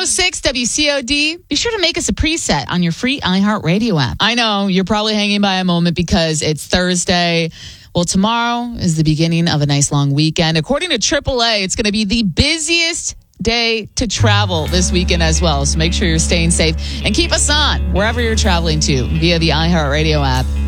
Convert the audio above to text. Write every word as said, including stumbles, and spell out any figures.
six W C O D. Be sure to make us a preset on your free iHeartRadio app. I know you're probably hanging by a moment because it's Thursday. Well, tomorrow is the beginning of a nice long weekend. According to triple A, it's going to be the busiest day to travel this weekend as well. So make sure you're staying safe and keep us on wherever you're traveling to via the iHeartRadio app.